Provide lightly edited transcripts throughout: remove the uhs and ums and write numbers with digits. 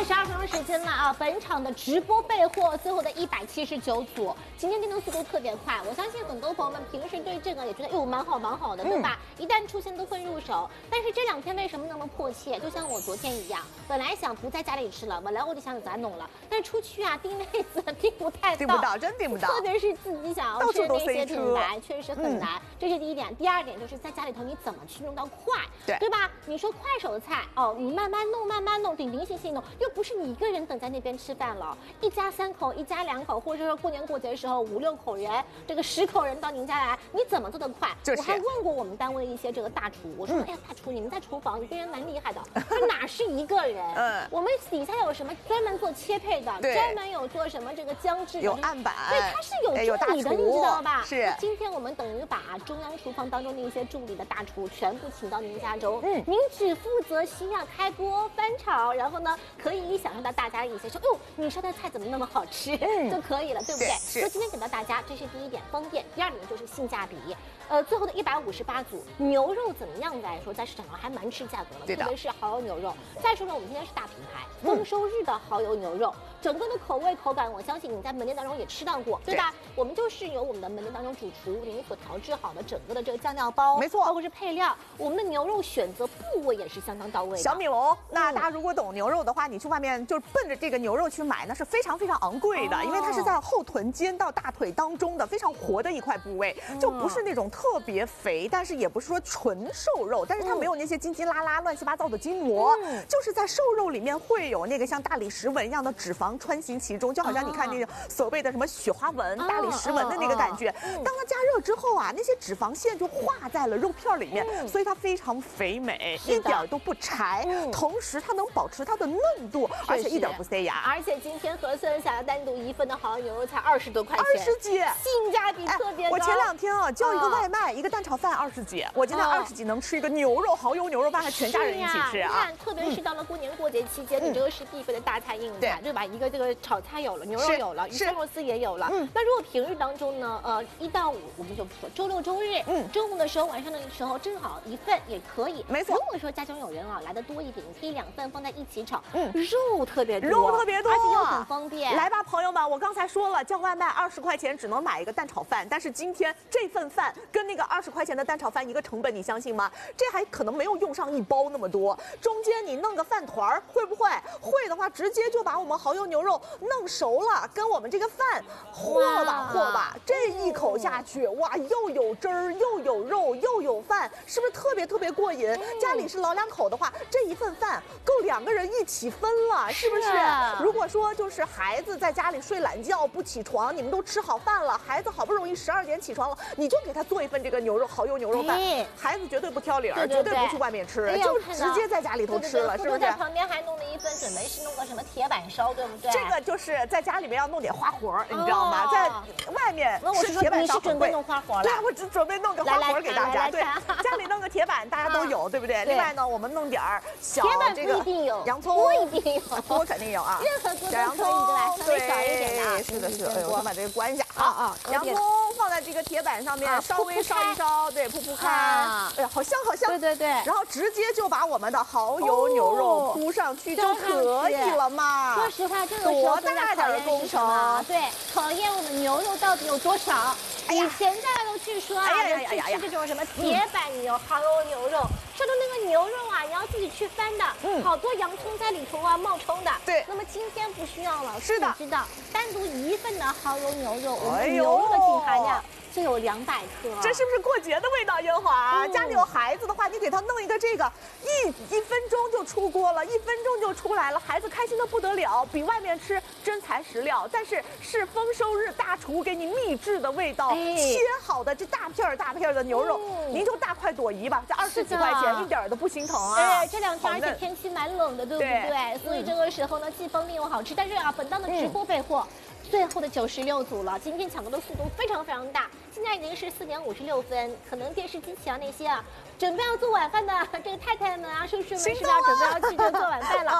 12分钟时间了啊！本场的直播备货最后的179组，今天订单速度特别快，我相信很多朋友们平时对这个也觉得哟蛮好的，对吧？一旦出现都会入手。但是这2天为什么那么迫切？就像我昨天一样，本来想不在家里吃了，本来我就想咋弄了，但是出去啊订妹子订不太到， 订不到，真订不到。 特别是自己想要吃的那些品牌，确实很难。这是第一点。第二点就是在家里头你怎么去弄到快，对吧？你说快手的菜哦，你慢慢弄，零星弄，又不是你一个人等在那边吃饭了，一家3口，一家2口，或者说过年过节的时候5、6口人，这个10口人到您家来，你怎么做得快？我还问过我们单位的一些这个大厨，我说，哎呀，大厨，你们在厨房一个人蛮厉害的，他哪是一个人？我们底下有什么专门做切配的，专门有做什么这个姜制的， 有案板， 对，他是有助理的，你知道吧？ 是。 今天我们等于把中央厨房当中的一些助理的大厨全部请到您家中，您只负责需要开锅翻炒，然后呢，可以享受到大家的一些说，哦，你烧的菜怎么那么好吃，就可以了，对不对？所以今天给到大家，这是第一点方便，第二点就是性价比。最后的158组牛肉怎么样来说，在市场上还蛮吃价格的，特别是蚝油牛肉。再说呢，我们今天是大品牌，丰收日的蚝油牛肉，整个的口味口感，我相信你在门店当中也吃到过，对吧？我们就是由我们的门店当中主厨您所调制好的整个的这个酱料包， 没错， 包括是配料，我们的牛肉选择部位也是相当到位的。 小米龙，那大家如果懂牛肉的话，你去外面就是奔着这个牛肉去买，那是非常昂贵的，因为它是在后臀尖到大腿当中的非常活的一块部位，就不是那种特别肥，但是也不是说纯瘦肉，但是它没有那些筋拉乱七八糟的筋膜，就是在瘦肉里面会有那个像大理石纹一样的脂肪穿行其中，就好像你看那个所谓的什么雪花纹、大理石纹的那个感觉。当它加热之后啊，那些脂肪线就化在了肉片里面，所以它非常肥美，一点都不柴，同时它能保持它的嫩度，而且一点不塞牙。 而且今天核算下来，单独1份的蚝油牛肉才20多块钱 ，20几， 性价比特别高。 我前2天啊叫一个外卖，一个蛋炒饭20几，我今天20几能吃一个牛肉蚝油牛肉饭，还全家人一起吃啊！ 你看，特别是到了过年过节期间，你这个是必备的大菜硬菜，对吧？一个这个炒菜有了，牛肉有了，鱼香肉丝也有了。那如果平日当中呢，1到5我们就说周6周日，中午的时候晚上的时候正好1份也可以。 没错。 如果说家中有人啊来的多一点，你可以2份放在一起炒，肉特别多， 而且又很方便。 来吧，朋友们，我刚才说了，叫外卖20块钱只能买一个蛋炒饭，但是今天这份饭跟那个20块钱的蛋炒饭一个成本，你相信吗？这还可能没有用上1包那么多，中间你弄个饭团会不会？会的话，直接就把我们蚝油牛肉弄熟了，跟我们这个饭和吧，这一口下去，哇，又有汁儿，又有肉，又有饭，是不是特别过瘾？家里是老2口的话，这一份饭够2个人一起分了，是不是？如果说就是孩子在家里睡懒觉不起床，你们都吃好饭了，孩子好不容易12点起床了，你就给他做一份这个蚝油牛肉饭，孩子绝对不挑理儿，绝对不去外面吃，就直接在家里头吃了，是不是？ 在旁边还弄了一份，准备是弄个什么铁板烧，对不对？ 这个就是在家里面要弄点花活，你知道吗？在外面吃铁板烧很贵。 弄花活了？ 对，我只准备弄个花活给大家。对，家里弄个铁板，大家都有，对不对？另外呢，我们弄点小这个洋葱， 锅一定有， 锅肯定有啊， 任何锅都可以， 对吧？ 稍微小一点的。 是的。哎呦，我把这个关一下啊。洋葱放在这个铁板上面，稍微烧一烧，对，铺开。哎呀，好香。 对。 然后直接就把我们的蚝油牛肉铺上去就可以了嘛。 说实话，这个时候多大点工程？ 对，考验我们牛肉到底有多少。以前大家都去说啊，吃这种什么铁板牛蚝油牛肉，说的那个牛肉啊，你要自己去翻的，好多洋葱在里头啊冒充的。 对。 那么今天不需要了， 是的， 知道，单独1份的蚝油牛肉，我们牛肉的净含量就有200克。 这是不是过节的味道，英华？家里有孩子的话，你给他弄一个这个，一分钟就出锅了，1分钟就出来了，孩子开心的不得了，比外面吃真材实料，但是是丰收日大厨给你秘制的味道，切好的这大片的牛肉，您就大快朵颐吧，这20几块钱一点都不心疼啊！ 这2天而且天气蛮冷的，对不对？所以这个时候呢，既方便又好吃。但是啊，本档的直播备货。最后的96组了，今天抢购的速度非常大，现在已经是4点56分，可能电视机前那些啊，准备要做晚饭的这个太太们啊、叔叔们是不是要准备要去做晚饭了？是不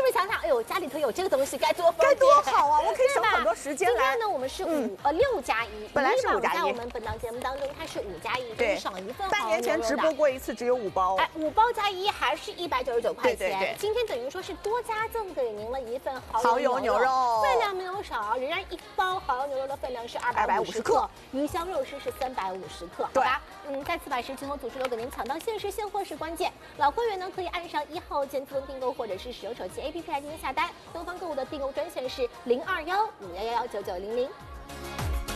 会想想，哎呦，家里头有这个东西该多方便， 该多好啊！我可以省很多时间来。 今天呢，我们是6+1， 本来是5+1， 在我们本档节目当中它是5+1，就是少一份。 半年前直播过一次，只有5包。 哎，5包加1还是199块钱。 对。 今天等于说是多加赠给您了一份蚝油牛肉， 分量没有少，仍然1包蚝油牛肉的分量是250克，鱼香肉丝是350克，好吧？再次把时间和组织楼给您抢到限时现货是关键。老会员呢可以按上1号键自动订购，或者是使用手机 APP 来进行下单。东方购物的订购专线是0215119900。